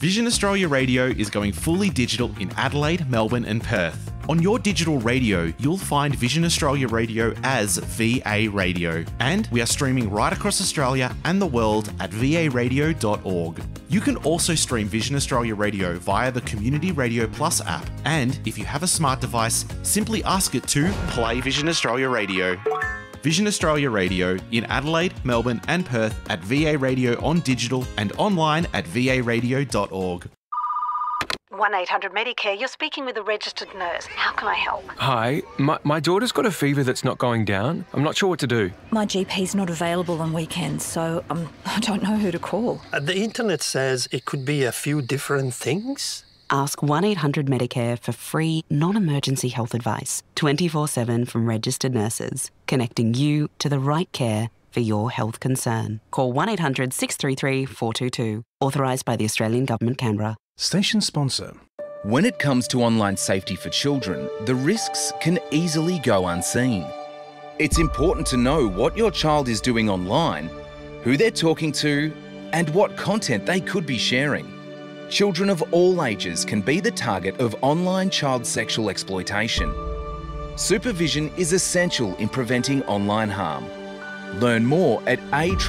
Vision Australia Radio is going fully digital in Adelaide, Melbourne and Perth. On your digital radio, you'll find Vision Australia Radio as VA Radio. And we are streaming right across Australia and the world at varadio.org. You can also stream Vision Australia Radio via the Community Radio Plus app. And if you have a smart device, simply ask it to play Vision Australia Radio. Vision Australia Radio in Adelaide, Melbourne and Perth at VA Radio on digital and online at varadio.org. 1-800-Medicare, you're speaking with a registered nurse. How can I help? Hi, my daughter's got a fever that's not going down. I'm not sure what to do. My GP's not available on weekends, so I don't know who to call. The internet says it could be a few different things. Ask 1-800-Medicare for free, non-emergency health advice, 24/7 from registered nurses, connecting you to the right care for your health concern. Call 1-800-633-422. Authorised by the Australian Government, Canberra. Station sponsor. When it comes to online safety for children, the risks can easily go unseen. It's important to know what your child is doing online, who they're talking to, and what content they could be sharing. Children of all ages can be the target of online child sexual exploitation. Supervision is essential in preventing online harm. Learn more at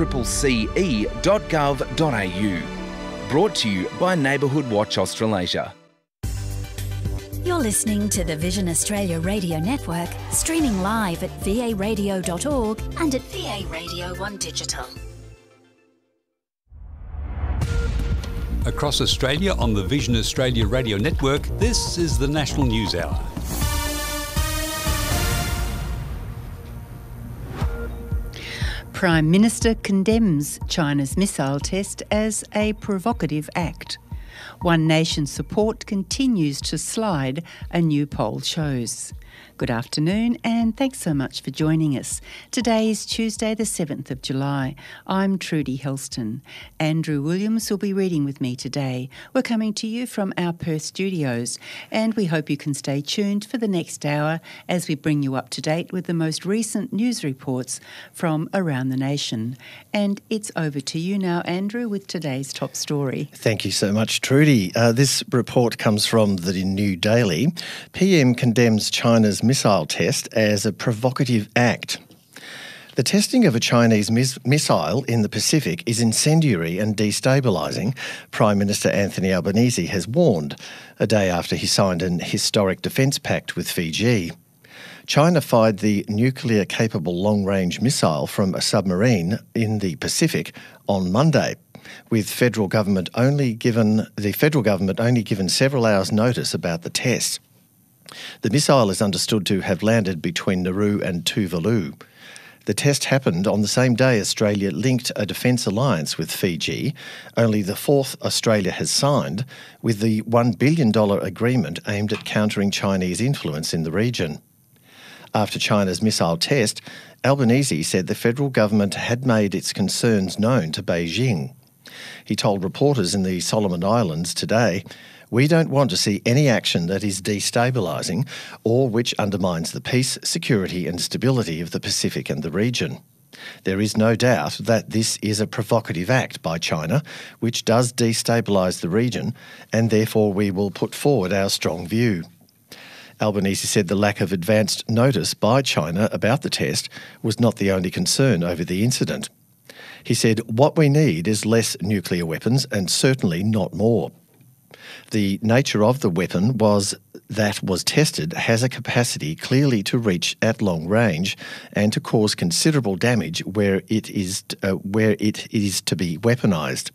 accce.gov.au. Brought to you by Neighbourhood Watch Australasia. You're listening to the Vision Australia Radio Network, streaming live at varadio.org and at VA Radio 1 Digital. Across Australia on the Vision Australia Radio Network, this is the National News Hour. Prime Minister condemns China's missile test as a provocative act. One Nation's support continues to slide, a new poll shows. Good afternoon and thanks so much for joining us. Today is Tuesday the 7th of July. I'm Trudy Helston. Andrew Williams will be reading with me today. We're coming to you from our Perth studios and we hope you can stay tuned for the next hour as we bring you up to date with the most recent news reports from around the nation. And it's over to you now, Andrew, with today's top story. Thank you so much, Trudy. This report comes from the New Daily. PM condemns China's missile test as a provocative act. The testing of a Chinese missile in the Pacific is incendiary and destabilising, Prime Minister Anthony Albanese has warned, a day after he signed an historic defence pact with Fiji. China fired the nuclear-capable long-range missile from a submarine in the Pacific on Monday, with the federal government only given several hours' notice about the test. The missile is understood to have landed between Nauru and Tuvalu. The test happened on the same day Australia linked a defence alliance with Fiji, only the fourth Australia has signed, with the $1 billion agreement aimed at countering Chinese influence in the region. After China's missile test, Albanese said the federal government had made its concerns known to Beijing. He told reporters in the Solomon Islands today, "We don't want to see any action that is destabilising or which undermines the peace, security and stability of the Pacific and the region. There is no doubt that this is a provocative act by China, which does destabilise the region, and therefore we will put forward our strong view." Albanese said the lack of advanced notice by China about the test was not the only concern over the incident. He said, "What we need is less nuclear weapons and certainly not more. The nature of the weapon was tested has a capacity clearly to reach at long range and to cause considerable damage where it is to be weaponised.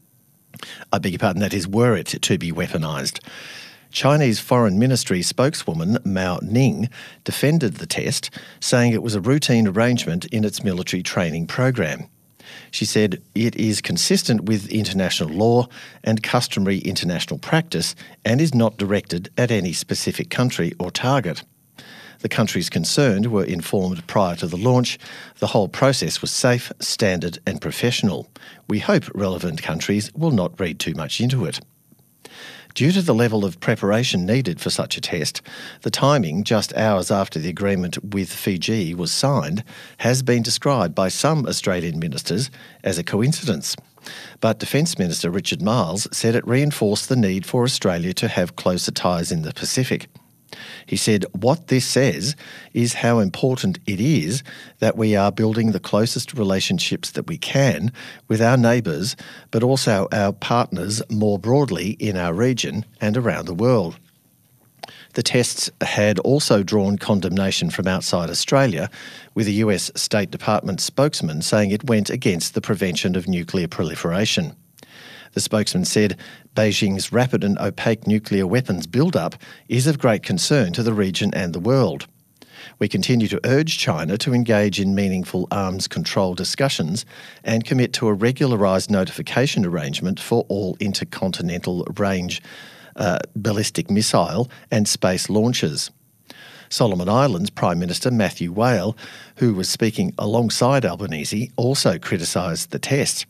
I beg your pardon, that is, were it to be weaponised." Chinese Foreign Ministry spokeswoman Mao Ning defended the test, saying it was a routine arrangement in its military training program. She said it is consistent with international law and customary international practice and is not directed at any specific country or target. The countries concerned were informed prior to the launch. The whole process was safe, standard and professional. We hope relevant countries will not read too much into it. Due to the level of preparation needed for such a test, the timing, just hours after the agreement with Fiji was signed, has been described by some Australian ministers as a coincidence. But Defence Minister Richard Marles said it reinforced the need for Australia to have closer ties in the Pacific. He said, "What this says is how important it is that we are building the closest relationships that we can with our neighbours, but also our partners more broadly in our region and around the world." The tests had also drawn condemnation from outside Australia, with a US State Department spokesman saying it went against the prevention of nuclear proliferation. The spokesman said Beijing's rapid and opaque nuclear weapons build-up is of great concern to the region and the world. We continue to urge China to engage in meaningful arms control discussions and commit to a regularised notification arrangement for all intercontinental range ballistic missile and space launches. Solomon Islands Prime Minister Matthew Whale, who was speaking alongside Albanese, also criticised the test.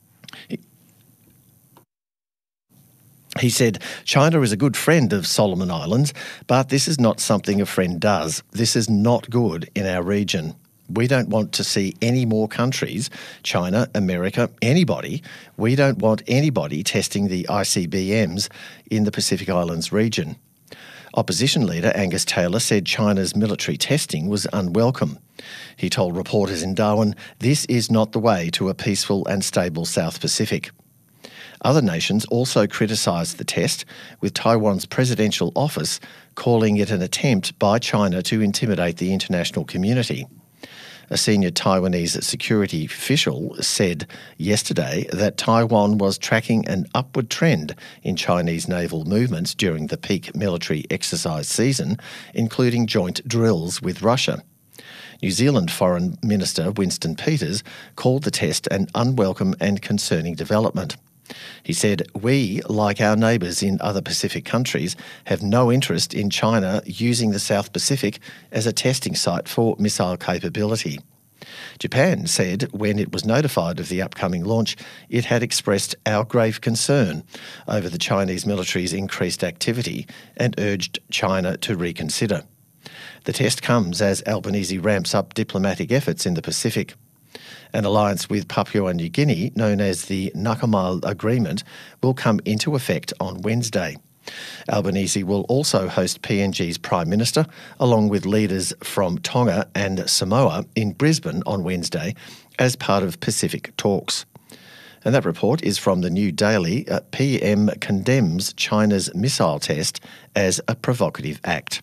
He said, "China is a good friend of Solomon Islands, but this is not something a friend does. This is not good in our region. We don't want to see any more countries, China, America, anybody. We don't want anybody testing the ICBMs in the Pacific Islands region." Opposition leader Angus Taylor said China's military testing was unwelcome. He told reporters in Darwin, "This is not the way to a peaceful and stable South Pacific." Other nations also criticised the test, with Taiwan's presidential office calling it an attempt by China to intimidate the international community. A senior Taiwanese security official said yesterday that Taiwan was tracking an upward trend in Chinese naval movements during the peak military exercise season, including joint drills with Russia. New Zealand Foreign Minister Winston Peters called the test an unwelcome and concerning development. He said, "We, like our neighbours in other Pacific countries, have no interest in China using the South Pacific as a testing site for missile capability." Japan said when it was notified of the upcoming launch, it had expressed our grave concern over the Chinese military's increased activity and urged China to reconsider. The test comes as Albanese ramps up diplomatic efforts in the Pacific. An alliance with Papua New Guinea, known as the Nakamal Agreement, will come into effect on Wednesday. Albanese will also host PNG's Prime Minister, along with leaders from Tonga and Samoa in Brisbane on Wednesday, as part of Pacific talks. And that report is from the New Daily. PM condemns China's missile test as a provocative act.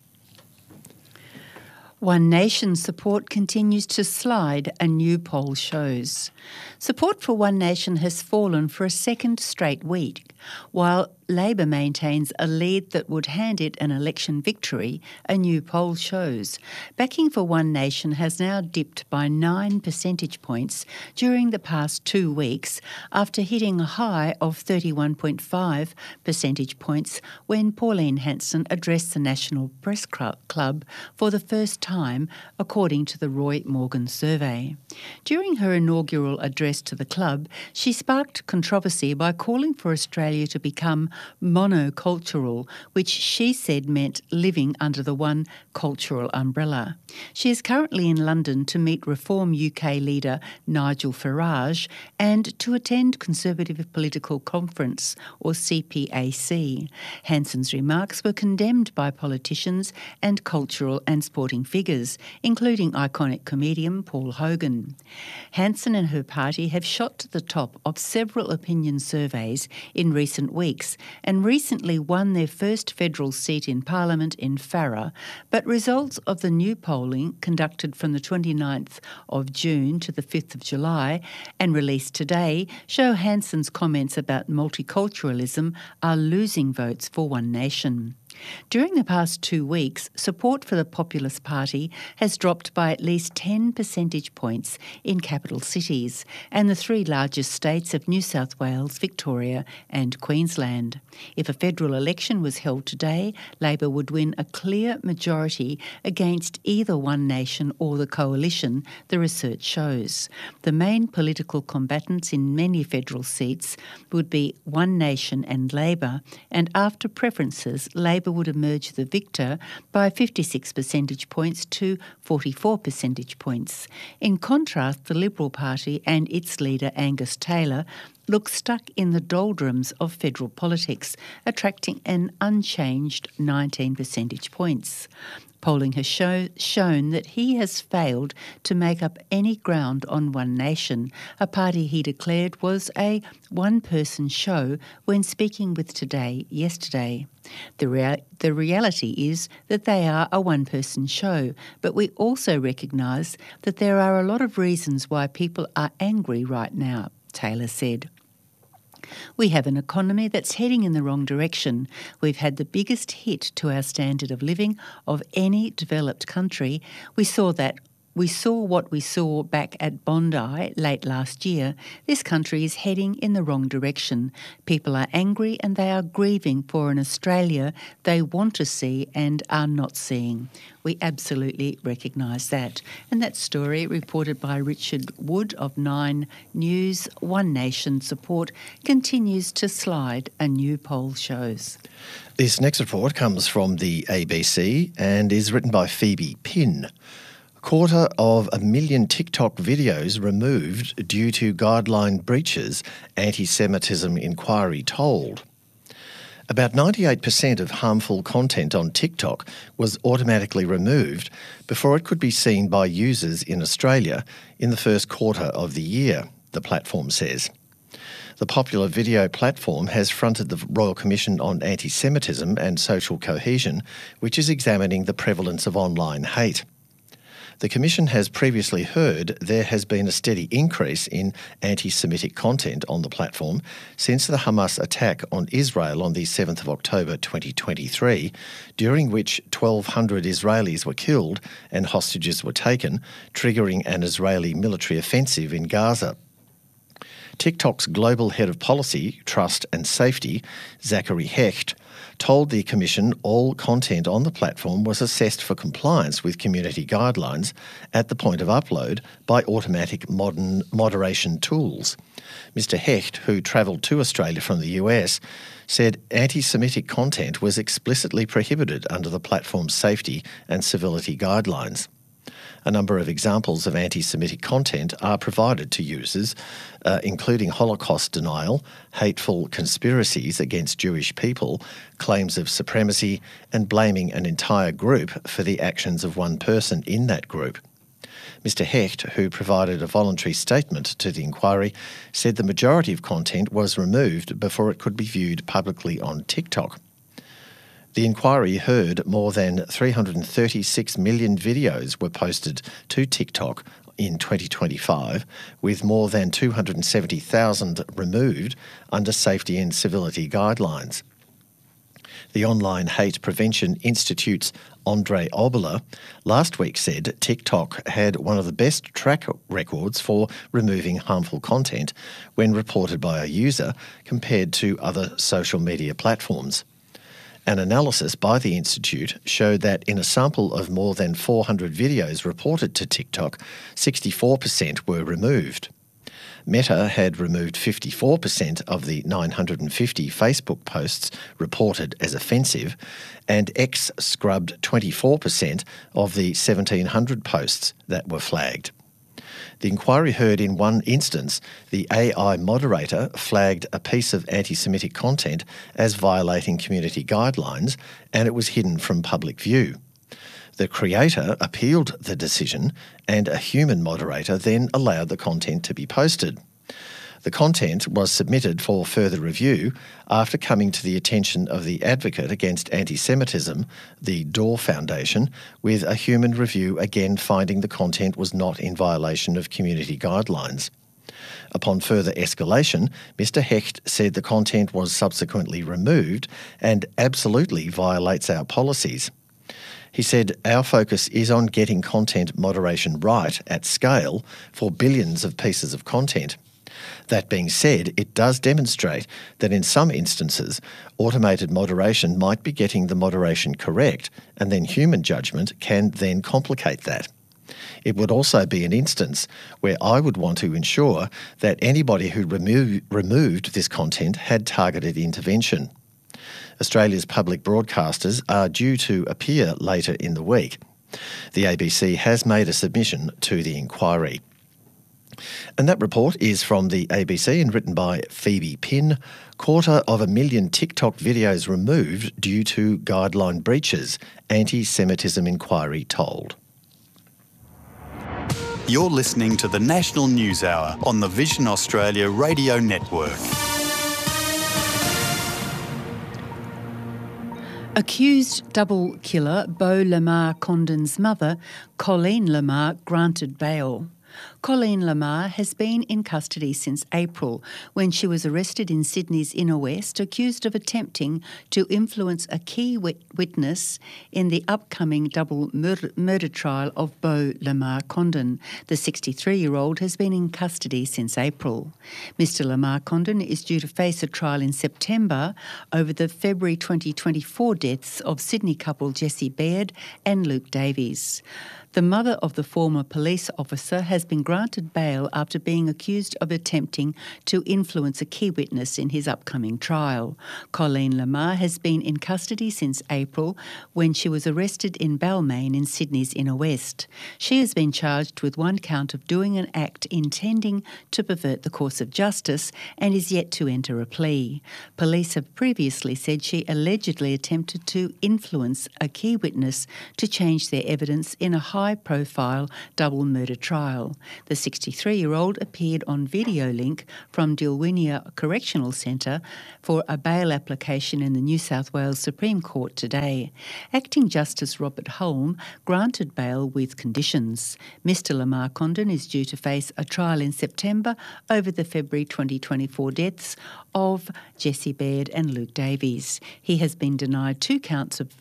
One Nation support continues to slide, a new poll shows. Support for One Nation has fallen for a second straight week, while Labor maintains a lead that would hand it an election victory, a new poll shows. Backing for One Nation has now dipped by 9 percentage points during the past 2 weeks, after hitting a high of 31.5 percentage points when Pauline Hanson addressed the National Press Club for the first time, according to the Roy Morgan survey. During her inaugural address to the club, she sparked controversy by calling for Australia to become monocultural, which she said meant living under the one cultural umbrella. She is currently in London to meet Reform UK leader Nigel Farage and to attend Conservative Political Conference, or CPAC. Hanson's remarks were condemned by politicians and cultural and sporting figures, including iconic comedian Paul Hogan. Hanson and her party have shot to the top of several opinion surveys in recent weeks and recently won their first federal seat in Parliament in Farrer, but results of the new polling conducted from the 29th of June to the 5th of July and released today show Hanson's comments about multiculturalism are losing votes for One Nation. During the past 2 weeks, support for the Populist Party has dropped by at least 10 percentage points in capital cities and the 3 largest states of New South Wales, Victoria and Queensland. If a federal election was held today, Labor would win a clear majority against either One Nation or the Coalition, the research shows. The main political combatants in many federal seats would be One Nation and Labor, and after preferences, Labor would emerge the victor by 56 percentage points to 44 percentage points. In contrast, the Liberal Party and its leader Angus Taylor look stuck in the doldrums of federal politics, attracting an unchanged 19 percentage points. Polling has shown that he has failed to make up any ground on One Nation, a party he declared was a one-person show when speaking with Today yesterday. The reality is that they are a one-person show, but we also recognise that there are a lot of reasons why people are angry right now, Taylor said. We have an economy that's heading in the wrong direction. We've had the biggest hit to our standard of living of any developed country. We saw what we saw back at Bondi late last year. This country is heading in the wrong direction. People are angry and they are grieving for an Australia they want to see and are not seeing. We absolutely recognise that. And that story, reported by Richard Wood of 9 News, One Nation support continues to slide, a new poll shows. This next report comes from the ABC and is written by Phoebe Pinn. 250,000 TikTok videos removed due to guideline breaches, anti-Semitism inquiry told. About 98% of harmful content on TikTok was automatically removed before it could be seen by users in Australia in the first quarter of the year, the platform says. The popular video platform has fronted the Royal Commission on Anti-Semitism and Social Cohesion, which is examining the prevalence of online hate. The Commission has previously heard there has been a steady increase in anti-Semitic content on the platform since the Hamas attack on Israel on the 7th of October 2023, during which 1,200 Israelis were killed and hostages were taken, triggering an Israeli military offensive in Gaza. TikTok's global head of policy, trust and safety, Zachary Hecht, told the Commission all content on the platform was assessed for compliance with community guidelines at the point of upload by automatic moderation tools. Mr. Hecht, who travelled to Australia from the US, said anti-Semitic content was explicitly prohibited under the platform's safety and civility guidelines. A number of examples of anti-Semitic content are provided to users, including Holocaust denial, hateful conspiracies against Jewish people, claims of supremacy, and blaming an entire group for the actions of one person in that group. Mr. Hecht, who provided a voluntary statement to the inquiry, said the majority of content was removed before it could be viewed publicly on TikTok. The inquiry heard more than 336 million videos were posted to TikTok in 2025, with more than 270,000 removed under safety and civility guidelines. The Online Hate Prevention Institute's Andre Oboler last week said TikTok had one of the best track records for removing harmful content when reported by a user compared to other social media platforms. An analysis by the Institute showed that in a sample of more than 400 videos reported to TikTok, 64% were removed. Meta had removed 54% of the 950 Facebook posts reported as offensive, and X scrubbed 24% of the 1,700 posts that were flagged. The inquiry heard in one instance the AI moderator flagged a piece of anti-Semitic content as violating community guidelines, and it was hidden from public view. The creator appealed the decision, and a human moderator then allowed the content to be posted. The content was submitted for further review after coming to the attention of the Advocate Against Anti-Semitism, the Door Foundation, with a human review again finding the content was not in violation of community guidelines. Upon further escalation, Mr Hecht said the content was subsequently removed and absolutely violates our policies. He said, "Our focus is on getting content moderation right at scale for billions of pieces of content. That being said, it does demonstrate that in some instances, automated moderation might be getting the moderation correct, and then human judgment can then complicate that. It would also be an instance where I would want to ensure that anybody who removed this content had targeted intervention." Australia's public broadcasters are due to appear later in the week. The ABC has made a submission to the inquiry. And that report is from the ABC and written by Phoebe Pinn. 250,000 TikTok videos removed due to guideline breaches, anti-Semitism inquiry told. You're listening to the National News Hour on the Vision Australia Radio Network. Accused double killer Beau Lamar Condon's mother, Colleen Lamar, granted bail. Colleen Lamar has been in custody since April, when she was arrested in Sydney's Inner West, accused of attempting to influence a key witness in the upcoming double murder trial of Beau Lamar Condon. The 63-year-old has been in custody since April. Mr Lamar Condon is due to face a trial in September over the February 2024 deaths of Sydney couple Jessie Baird and Luke Davies. The mother of the former police officer has been granted bail after being accused of attempting to influence a key witness in his upcoming trial. Colleen Lamar has been in custody since April, when she was arrested in Balmain in Sydney's Inner West. She has been charged with one count of doing an act intending to pervert the course of justice and is yet to enter a plea. Police have previously said she allegedly attempted to influence a key witness to change their evidence in a high-profile double murder trial. The 63-year-old appeared on video link from Dilwinia Correctional Centre for a bail application in the New South Wales Supreme Court today. Acting Justice Robert Holm granted bail with conditions. Mr Lamar Condon is due to face a trial in September over the February 2024 deaths of Jessie Baird and Luke Davies. He has been denied two counts of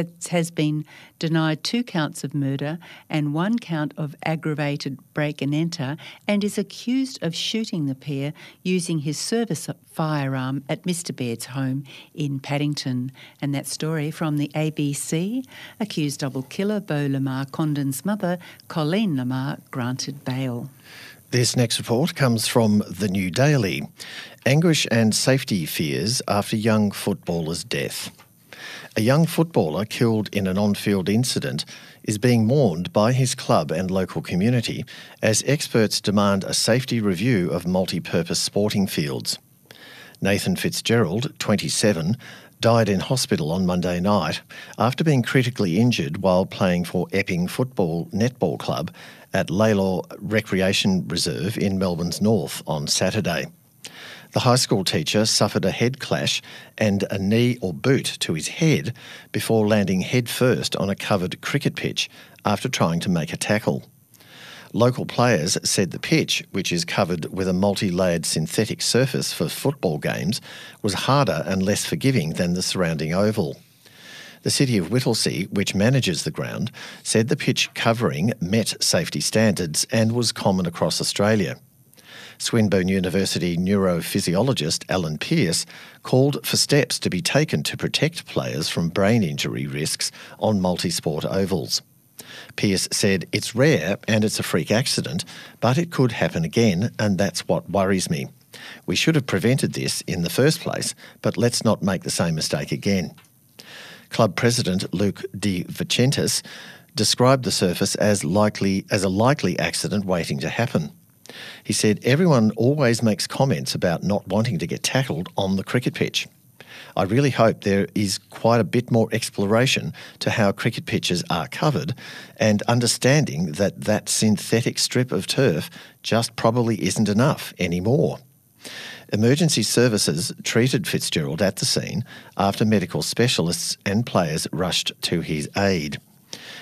murder and one count of aggravated break and enter, and is accused of shooting the pair using his service firearm at Mr Baird's home in Paddington. And that story from the ABC. Accused double killer Beau Lamar Condon's mother, Colleen Lamar, granted bail. This next report comes from The New Daily. Anguish and safety fears after young footballer's death. A young footballer killed in an on-field incident is being mourned by his club and local community as experts demand a safety review of multi-purpose sporting fields. Nathan Fitzgerald, 27, died in hospital on Monday night after being critically injured while playing for Epping Football Netball Club at Laylaw Recreation Reserve in Melbourne's north on Saturday. The high school teacher suffered a head clash and a knee or boot to his head before landing head first on a covered cricket pitch after trying to make a tackle. Local players said the pitch, which is covered with a multi-layered synthetic surface for football games, was harder and less forgiving than the surrounding oval. The City of Whittlesea, which manages the ground, said the pitch covering met safety standards and was common across Australia. Swinburne University neurophysiologist Alan Pearce called for steps to be taken to protect players from brain injury risks on multi-sport ovals. Pearce said, "It's rare and it's a freak accident, but it could happen again, and that's what worries me. We should have prevented this in the first place, but let's not make the same mistake again." Club president Luke De Vicentis described the surface as a likely accident waiting to happen. He said, "Everyone always makes comments about not wanting to get tackled on the cricket pitch. I really hope there is quite a bit more exploration to how cricket pitches are covered and understanding that that synthetic strip of turf just probably isn't enough anymore." Emergency services treated Fitzgerald at the scene after medical specialists and players rushed to his aid.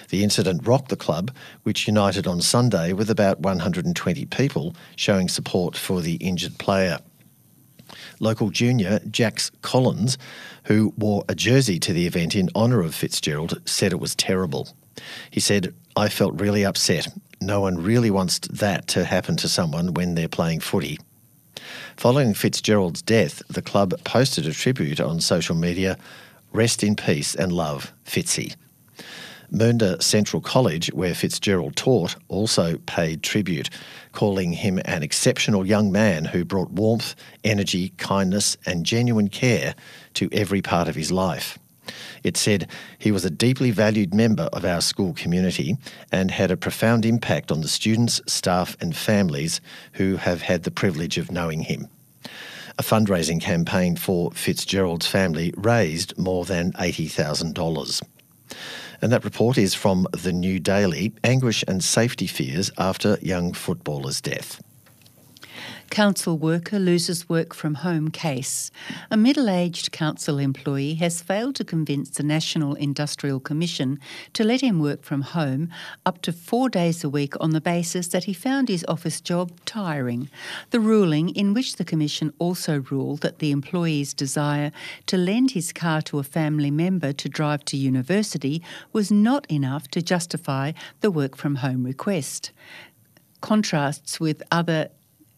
The incident rocked the club, which united on Sunday with about 120 people showing support for the injured player. Local junior Jax Collins, who wore a jersey to the event in honour of Fitzgerald, said it was terrible. He said, "I felt really upset. No one really wants that to happen to someone when they're playing footy." Following Fitzgerald's death, the club posted a tribute on social media, "Rest in peace and love, Fitzy." Mernda Central College, where Fitzgerald taught, also paid tribute, calling him an exceptional young man who brought warmth, energy, kindness and genuine care to every part of his life. It said he was a deeply valued member of our school community and had a profound impact on the students, staff and families who have had the privilege of knowing him. A fundraising campaign for Fitzgerald's family raised more than $80,000. And that report is from The New Daily, anguish and safety fears after young footballer's death. Council worker loses work from home case. A middle-aged council employee has failed to convince the National Industrial Commission to let him work from home up to 4 days a week on the basis that he found his office job tiring. The ruling, in which the Commission also ruled that the employee's desire to lend his car to a family member to drive to university was not enough to justify the work from home request. Contrasts with other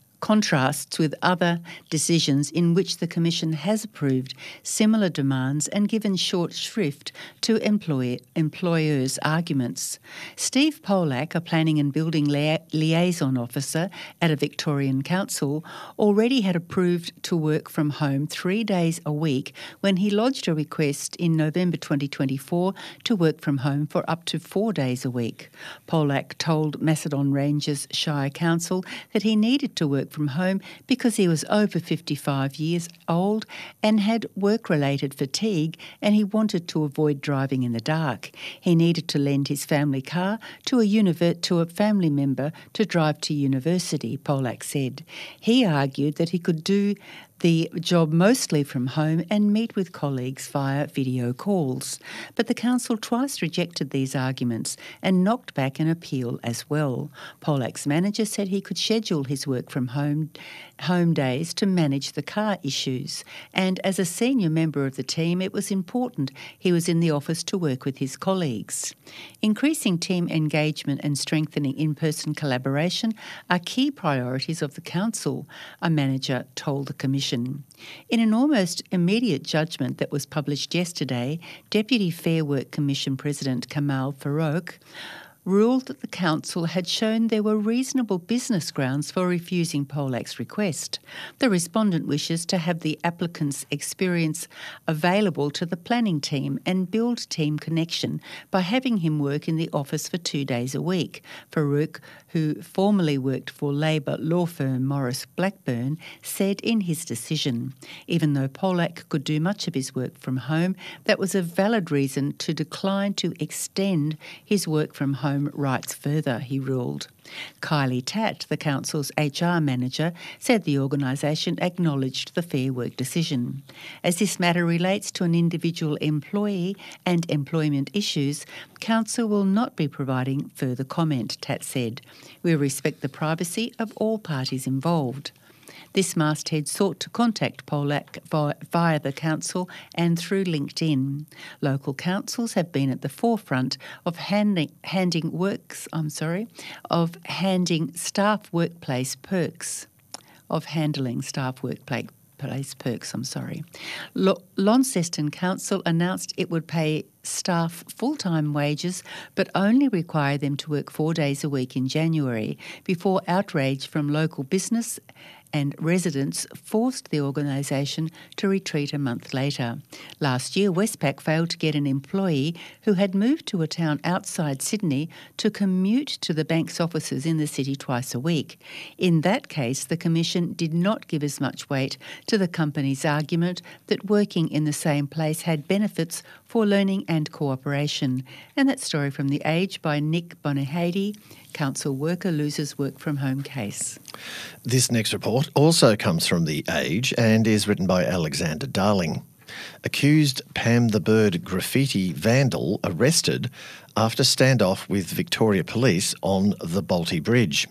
decisions in which the Commission has approved similar demands and given short shrift to employers' arguments. Steve Polak, a Planning and Building Liaison Officer at a Victorian council, already had approved to work from home 3 days a week when he lodged a request in November 2024 to work from home for up to 4 days a week. Polak told Macedon Ranges Shire Council that he needed to work from home because he was over 55 years old and had work-related fatigue, and he wanted to avoid driving in the dark. He needed to lend his family car to a family member to drive to university, Polak said. He argued that he could do the job mostly from home and meet with colleagues via video calls. But the council twice rejected these arguments and knocked back an appeal as well. Polak's manager said he could schedule his work from home days to manage the car issues. And as a senior member of the team, it was important he was in the office to work with his colleagues. Increasing team engagement and strengthening in-person collaboration are key priorities of the council, a manager told the Commission. In an almost immediate judgment that was published yesterday, Deputy Fair Work Commission President Kamal Farouk ruled that the council had shown there were reasonable business grounds for refusing Polak's request. The respondent wishes to have the applicant's experience available to the planning team and build team connection by having him work in the office for 2 days a week. Farouk, who formerly worked for Labor law firm Morris Blackburn, said in his decision, even though Polak could do much of his work from home, that was a valid reason to decline to extend his work from home rights further, he ruled. Kylie Tatt, the council's HR manager, said the organisation acknowledged the Fair Work decision. As this matter relates to an individual employee and employment issues, council will not be providing further comment, Tatt said. We respect the privacy of all parties involved. This masthead sought to contact Polak via the council and through LinkedIn. Local councils have been at the forefront of handing staff workplace perks. Launceston Council announced it would pay staff full-time wages but only require them to work 4 days a week in January before outrage from local business and residents forced the organisation to retreat a month later. Last year, Westpac failed to get an employee who had moved to a town outside Sydney to commute to the bank's offices in the city twice a week. In that case, the Commission did not give as much weight to the company's argument that working in the same place had benefits for learning and cooperation. And that story from The Age by Nick Bonahady, council worker loses work from home case. This next report also comes from The Age and is written by Alexander Darling. Accused Pam the Bird graffiti vandal arrested after standoff with Victoria Police on the Bolte Bridge.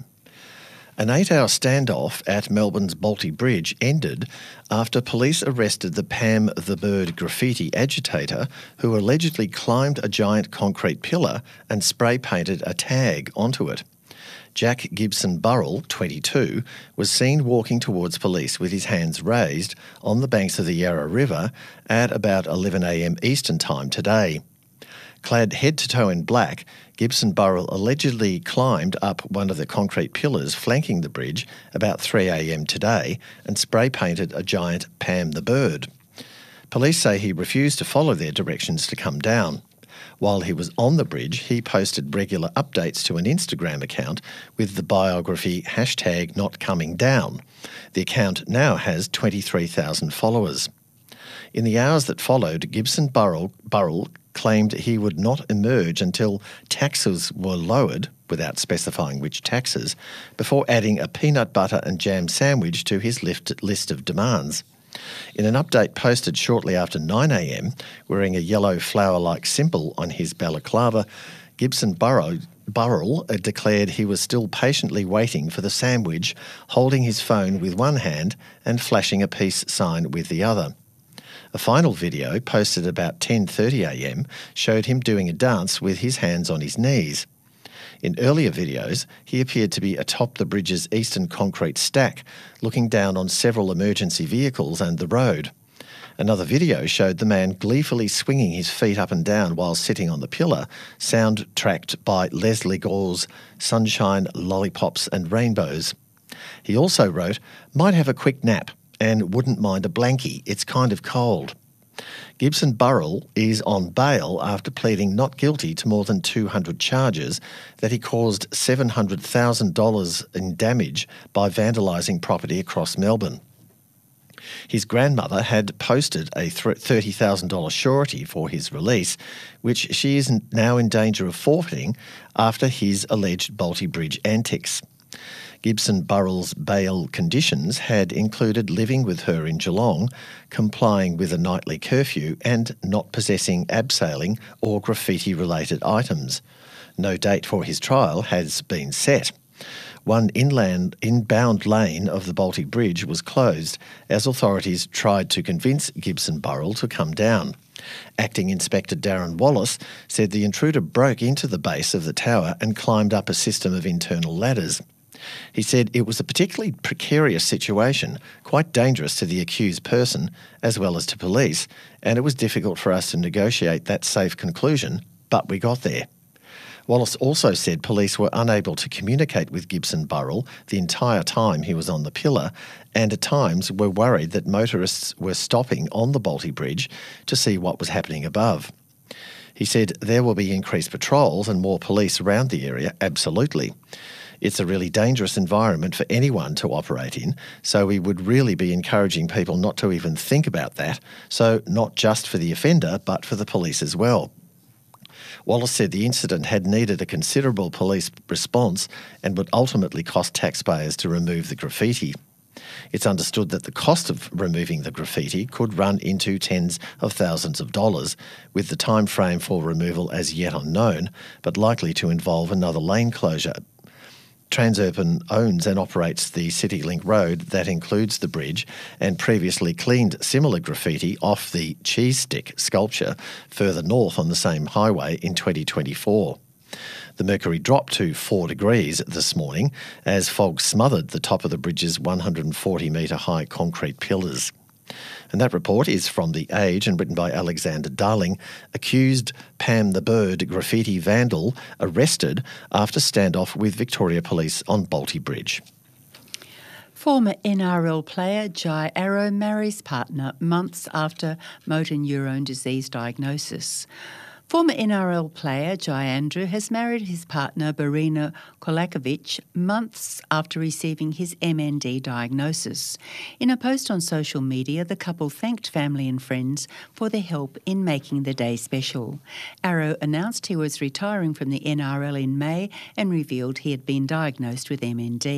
An 8-hour standoff at Melbourne's Bolte Bridge ended after police arrested the Pam the Bird graffiti agitator who allegedly climbed a giant concrete pillar and spray-painted a tag onto it. Jack Gibson Burrell, 22, was seen walking towards police with his hands raised on the banks of the Yarra River at about 11 a.m. Eastern Time today. Clad head to toe in black, Gibson Burrell allegedly climbed up one of the concrete pillars flanking the bridge about 3 a.m. today and spray-painted a giant Pam the Bird. Police say he refused to follow their directions to come down. While he was on the bridge, he posted regular updates to an Instagram account with the biography #NotComingDown. The account now has 23,000 followers. In the hours that followed, Gibson Burrell claimed he would not emerge until taxes were lowered, without specifying which taxes, before adding a peanut butter and jam sandwich to his list of demands. In an update posted shortly after 9 a.m, wearing a yellow flower-like symbol on his balaclava, Gibson Burrell declared he was still patiently waiting for the sandwich, holding his phone with one hand and flashing a peace sign with the other. A final video, posted about 10:30 a.m, showed him doing a dance with his hands on his knees. In earlier videos, he appeared to be atop the bridge's eastern concrete stack, looking down on several emergency vehicles and the road. Another video showed the man gleefully swinging his feet up and down while sitting on the pillar, soundtracked by Leslie Gore's Sunshine, Lollipops and Rainbows. He also wrote, "Might have a quick nap and wouldn't mind a blankie, it's kind of cold." Gibson Burrell is on bail after pleading not guilty to more than 200 charges that he caused $700,000 in damage by vandalising property across Melbourne. His grandmother had posted a $30,000 surety for his release, which she is now in danger of forfeiting after his alleged Bolte Bridge antics. Gibson Burrell's bail conditions had included living with her in Geelong, complying with a nightly curfew and not possessing abseiling or graffiti-related items. No date for his trial has been set. One inbound lane of the Bolte Bridge was closed as authorities tried to convince Gibson Burrell to come down. Acting Inspector Darren Wallace said the intruder broke into the base of the tower and climbed up a system of internal ladders. He said it was a particularly precarious situation, quite dangerous to the accused person as well as to police, and it was difficult for us to negotiate that safe conclusion, but we got there. Wallace also said police were unable to communicate with Gibson Burrell the entire time he was on the pillar, and at times were worried that motorists were stopping on the Bolte Bridge to see what was happening above. He said there will be increased patrols and more police around the area, absolutely. It's a really dangerous environment for anyone to operate in, so we would really be encouraging people not to even think about that, so not just for the offender, but for the police as well. Wallace said the incident had needed a considerable police response and would ultimately cost taxpayers to remove the graffiti. It's understood that the cost of removing the graffiti could run into tens of thousands of dollars, with the time frame for removal as yet unknown, but likely to involve another lane closure. Transurban owns and operates the CityLink Road that includes the bridge and previously cleaned similar graffiti off the cheese stick sculpture further north on the same highway in 2024. The mercury dropped to 4 degrees this morning as fog smothered the top of the bridge's 140-metre high concrete pillars. And that report is from The Age and written by Alexander Darling. Accused Pam the Bird graffiti vandal arrested after standoff with Victoria Police on Bolte Bridge. Former NRL player Jai Arrow marries partner months after motor neurone disease diagnosis. Former NRL player Jai Andrew has married his partner Barina Kolakovic months after receiving his MND diagnosis. In a post on social media, the couple thanked family and friends for their help in making the day special. Arrow announced he was retiring from the NRL in May and revealed he had been diagnosed with MND.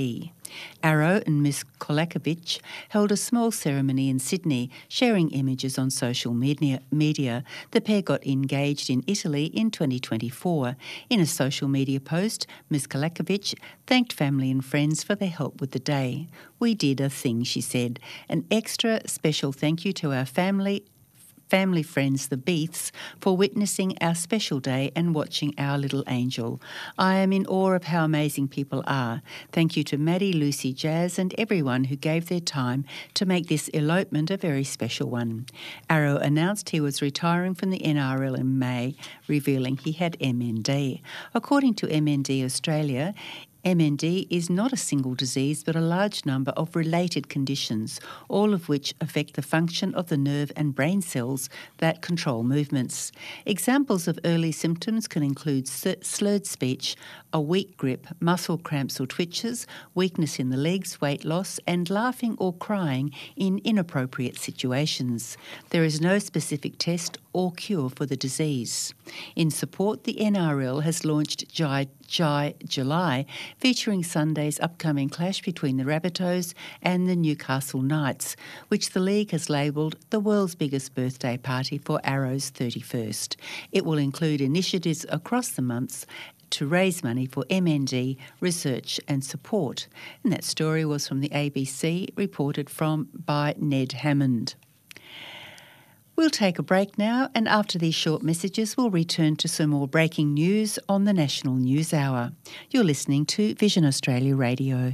Arrow and Ms Kolakovic held a small ceremony in Sydney, sharing images on social media. The pair got engaged in Italy in 2024. In a social media post, Ms Kolakovic thanked family and friends for their help with the day. "We did a thing," she said. "An extra special thank you to our family friends, the Beaths, for witnessing our special day and watching our little angel. I am in awe of how amazing people are. Thank you to Maddie, Lucy, Jazz and everyone who gave their time to make this elopement a very special one." Arrow announced he was retiring from the NRL in May, revealing he had MND. According to MND Australia, MND is not a single disease but a large number of related conditions, all of which affect the function of the nerve and brain cells that control movements. Examples of early symptoms can include slurred speech, a weak grip, muscle cramps or twitches, weakness in the legs, weight loss, and laughing or crying in inappropriate situations. There is no specific test or cure for the disease. In support, the NRL has launched July, featuring Sunday's upcoming clash between the Rabbitohs and the Newcastle Knights, which the league has labelled the world's biggest birthday party for Arrow's 31st. It will include initiatives across the months to raise money for MND research and support. And that story was from the ABC, reported by Ned Hammond. We'll take a break now, and after these short messages, we'll return to some more breaking news on the National News Hour. You're listening to Vision Australia Radio.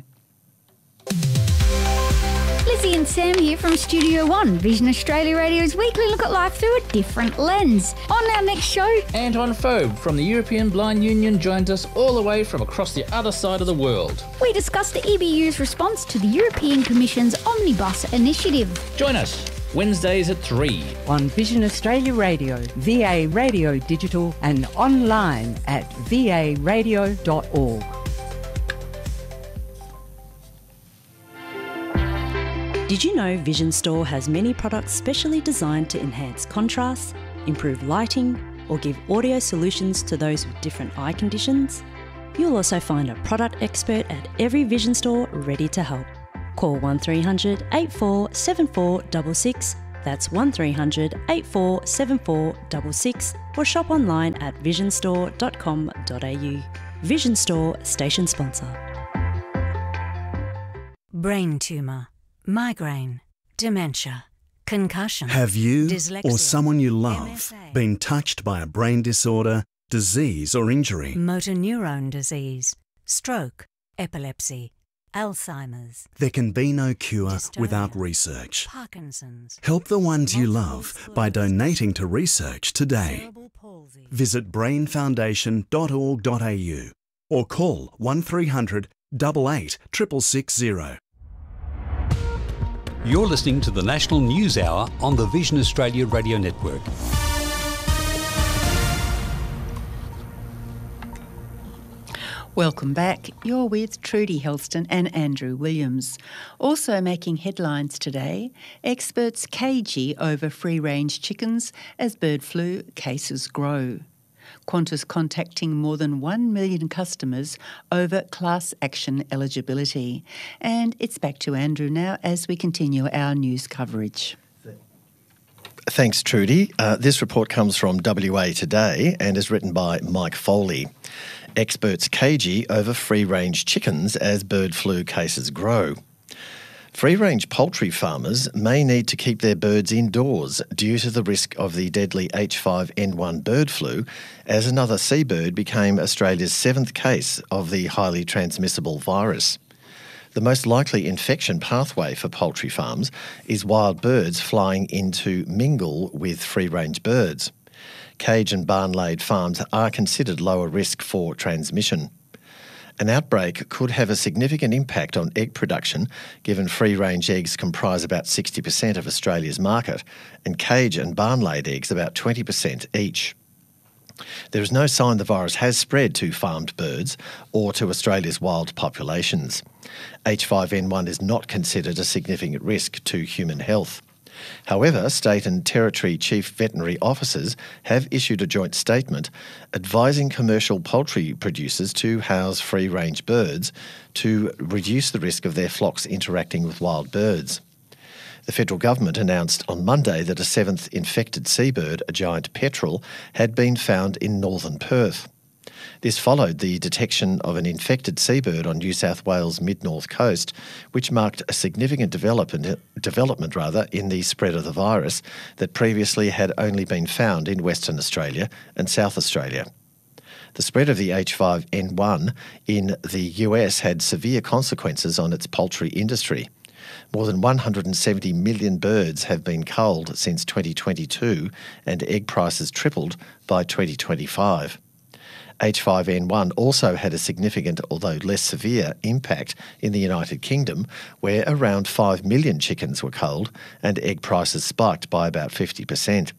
Lizzie and Sam here from Studio One, Vision Australia Radio's weekly look at life through a different lens. On our next show, Antoine Fobe from the European Blind Union joins us all the way from across the other side of the world. We discuss the EBU's response to the European Commission's Omnibus initiative. Join us Wednesdays at 3 on Vision Australia Radio, VA Radio Digital and online at varadio.org. Did you know Vision Store has many products specially designed to enhance contrast, improve lighting, or give audio solutions to those with different eye conditions? You'll also find a product expert at every Vision Store ready to help. Call 1300 847466, that's 1300 847466, or shop online at visionstore.com.au. Vision Store station sponsor. Brain tumour, migraine, dementia, concussion. Have you dyslexia, or someone you love MSA, been touched by a brain disorder, disease or injury? motor neurone disease, stroke, epilepsy, Alzheimer's. There can be no cure dystonia, without research. Parkinson's. Help the ones you love by donating to research today. Visit brainfoundation.org.au or call 1300 88 660. You're listening to the National News Hour on the Vision Australia Radio Network. Welcome back. You're with Trudy Helston and Andrew Williams. Also making headlines today, experts cagey over free-range chickens as bird flu cases grow. Qantas contacting more than 1 million customers over class action eligibility. And it's back to Andrew now as we continue our news coverage. Thanks, Trudy. This report comes from WA Today and is written by Mike Foley. Experts cagey over free-range chickens as bird flu cases grow. Free-range poultry farmers may need to keep their birds indoors due to the risk of the deadly H5N1 bird flu, as another seabird became Australia's 7th case of the highly transmissible virus. The most likely infection pathway for poultry farms is wild birds flying in to mingle with free-range birds. Cage and barn-laid farms are considered lower risk for transmission. An outbreak could have a significant impact on egg production, given free-range eggs comprise about 60% of Australia's market and cage and barn-laid eggs about 20% each. There is no sign the virus has spread to farmed birds or to Australia's wild populations. H5N1 is not considered a significant risk to human health. However, state and territory chief veterinary officers have issued a joint statement advising commercial poultry producers to house free-range birds to reduce the risk of their flocks interacting with wild birds. The federal government announced on Monday that a seventh infected seabird, a giant petrel, had been found in northern Perth. This followed the detection of an infected seabird on New South Wales' mid-north coast, which marked a significant development in the spread of the virus that previously had only been found in Western Australia and South Australia. The spread of the H5N1 in the US had severe consequences on its poultry industry. More than 170 million birds have been culled since 2022, and egg prices tripled by 2025. H5N1 also had a significant, although less severe, impact in the United Kingdom, where around 5 million chickens were culled and egg prices spiked by about 50%.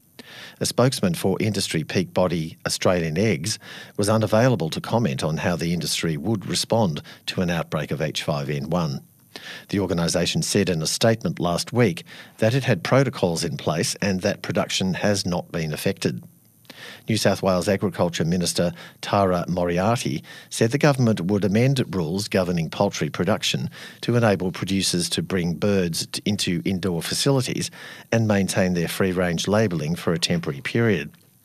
A spokesman for industry peak body Australian Eggs was unavailable to comment on how the industry would respond to an outbreak of H5N1. The organisation said in a statement last week that it had protocols in place and that production has not been affected. New South Wales Agriculture Minister Tara Moriarty said the government would amend rules governing poultry production to enable producers to bring birds into indoor facilities and maintain their free-range labelling for a temporary period.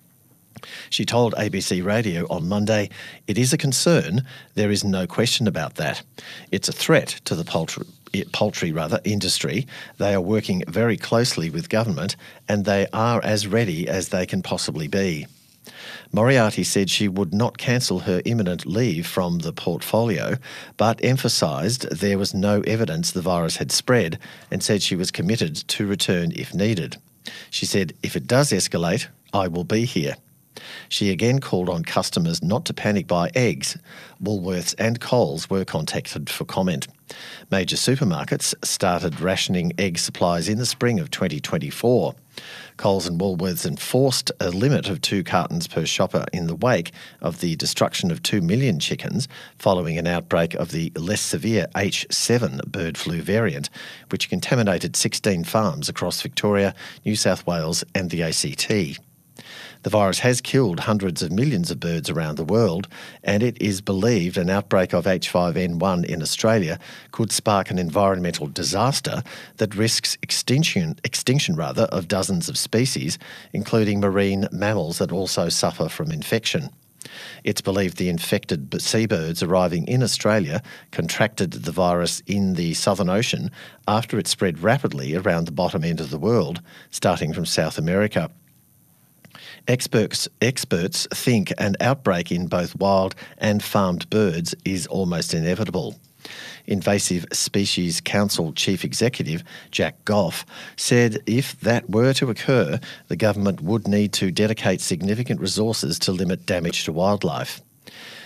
She told ABC Radio on Monday, "It is a concern, there is no question about that. It's a threat to the poultry industry. They are working very closely with government and they are as ready as they can possibly be." Moriarty said she would not cancel her imminent leave from the portfolio, but emphasised there was no evidence the virus had spread and said she was committed to return if needed. She said, "If it does escalate, I will be here." She again called on customers not to panic buy eggs. Woolworths and Coles were contacted for comment. Major supermarkets started rationing egg supplies in the spring of 2024. Coles and Woolworths enforced a limit of 2 cartons per shopper in the wake of the destruction of 2 million chickens following an outbreak of the less severe H7 bird flu variant, which contaminated 16 farms across Victoria, New South Wales and the ACT. The virus has killed hundreds of millions of birds around the world, and it is believed an outbreak of H5N1 in Australia could spark an environmental disaster that risks extinction of dozens of species, including marine mammals that also suffer from infection. It's believed the infected seabirds arriving in Australia contracted the virus in the Southern Ocean after it spread rapidly around the bottom end of the world, starting from South America. Experts think an outbreak in both wild and farmed birds is almost inevitable. Invasive Species Council Chief Executive Jack Goff said if that were to occur, the government would need to dedicate significant resources to limit damage to wildlife.